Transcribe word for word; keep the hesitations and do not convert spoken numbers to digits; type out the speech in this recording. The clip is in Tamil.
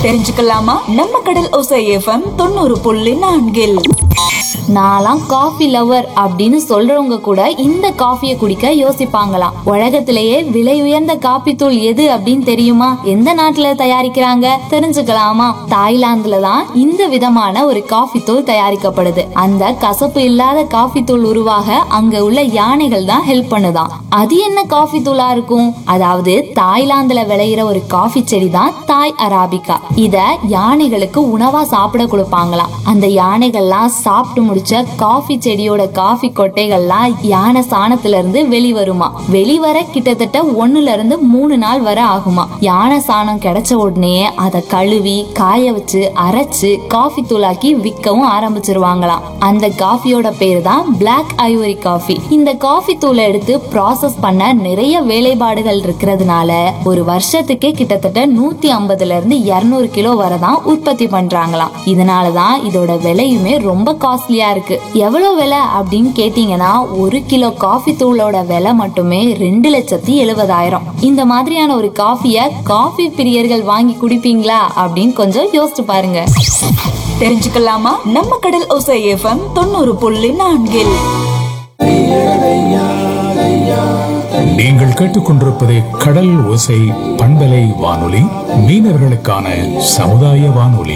தெரிஞ்சுக்கலாமா? நம்ம கடல் ஓசை எஃப்எம் தொண்ணூறு புள்ளி நான்கில். நான்லாம் காஃபி லவர் அப்படின்னு சொல்றவங்க கூட இந்த காஃபியை குடிக்க யோசிப்பாங்களாம். உலகத்திலேயே விலை உயர்ந்த காபி தூள் எது அப்படின்னு தெரியுமா? எந்த நாட்டுல தயாரிக்கிறாங்க தெரிஞ்சுக்கலாமா? தாய்லாந்துல தான் இந்த விதமான ஒரு காஃபி தூள் தயாரிக்கப்படுது. அந்த கசப்பு இல்லாத காஃபி தூள் உருவாக அங்க உள்ள யானைகள் தான் ஹெல்ப் பண்ணுதாம். அது என்ன காஃபி தூளா இருக்கும்? அதாவது தாய்லாந்துல விளையிற ஒரு காஃபி செடி தான் தாய் அராபிகா. இத யானைகளுக்கு உணவா சாப்பிட கொடுப்பாங்களாம். அந்த யானைகள்லாம் சாப்பிட்டு முடிச்ச காஃபி செடியோட காஃபி கொட்டைகள்லாம் யானை சாணத்துல இருந்து வெளிவருமா. வெளிவர கிட்டத்தட்ட ஒண்ணுல இருந்து மூணு நாள் வர ஆகுமா. யானை சாணம் கிடைச்ச உடனே அதை கழுவி காய வச்சு அரைச்சு காஃபி தூளாக்கி விற்கவும் ஆரம்பிச்சிருவாங்களாம். அந்த காஃபியோட பேரு தான் பிளாக் ஐவரி காஃபி. இந்த காஃபி தூளை எடுத்து ப்ராசஸ் பண்ண நிறைய வேலைப்பாடுகள் இருக்கிறதுனால ஒரு வருஷத்துக்கே கிட்டத்தட்ட நூத்தி ஐம்பதுல இருந்து இருநூறு கிலோ வரதான் உற்பத்தி பண்றாங்களாம். இதனாலதான் இதோட விலையுமே ரொம்ப காஸ்ட்லியா இருக்கு. எவ்வளவு விலை அப்படின்னு கேட்டீங்கன்னா ஒரு கிலோ காஃபி தூளோட விலை மட்டுமே ரெண்டு லட்சத்தி எழுபதாயிரம். இந்த மாதிரியான ஒரு காஃபிய காஃபி பிரியர்கள் வாங்கி குடிப்பீங்களா அப்படின்னு கொஞ்சம் யோசிச்சு பாருங்க. தெரிஞ்சுக்கலாமா? நம்ம கடல் ஓசை எஃப்எம் தொண்ணூறு புள்ளி நான்கில். நீங்கள் கேட்டுக்கொண்டிருப்பது கடல் ஓசை பண்பலை வானொலி, மீனவர்களுக்கான சமுதாய வானொலி.